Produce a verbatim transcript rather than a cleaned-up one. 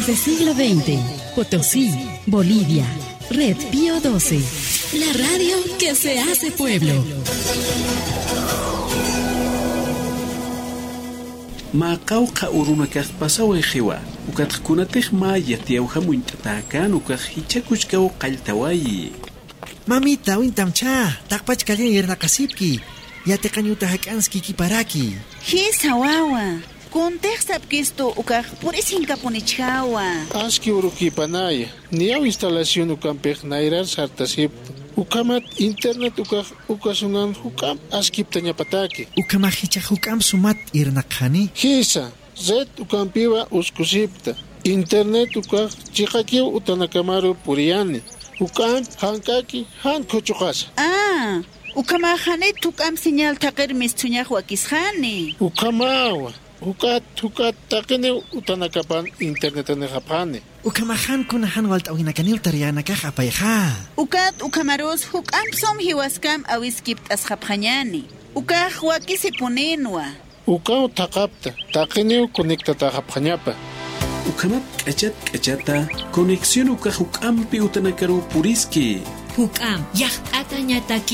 Desde siglo veinte, Potosí, Bolivia, Red Pío doce, la radio que se hace pueblo. Ma qawqa uruna kaq pasawa xiwa ukatqkunatij ma yatiawja muintatakan ukaq hichakuchkaw qalltawayi. Mamita wintamcha taqpach kalin irnaqasipki yatiqañuta hak'anski kiparaki. Hisa wawa contextapkisto ukaq purisinkapunичhawa. Aski urukipanaya niaw instalación ukampej nairar sartasip ukamat internet ukaq ukasunan hukam askiptañapataki. Ukama hicha hukam sumat irnaqani. Hisa red ukampiwa uskusipta internet ukaq chiqakiw utanakamaru puriyani ukam hankaki han kuchuqasa. Ah, ukamahane tukam señal taqir mistuñaq wakisqani. Ukamawa ukat ukat taqini utanakapan internet anejapani. Ukamahan kunahan walt'awinakaniw tariyanakaq apayqa. Ukat ukamaros hukam som hiwaskam awiskipt asqapqañani. Ukaq wakisipuninwa. Ukaw taqapta taqini conectataqapqañapa. Ukamat k'achat k'achata conexión ukaq ukampi utanakaru puriski. Hukam yaq'ata ñataki